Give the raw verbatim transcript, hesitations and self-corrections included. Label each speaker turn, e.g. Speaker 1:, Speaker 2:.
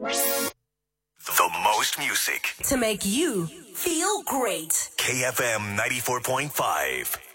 Speaker 1: The most music
Speaker 2: to make you feel great.
Speaker 1: K F M ninety-four point five.